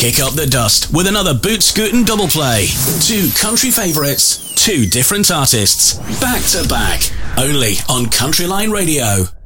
Kick up the dust with another Boot Scootin' double play. Two country favourites, two different artists, back to back, only on Country Line Radio.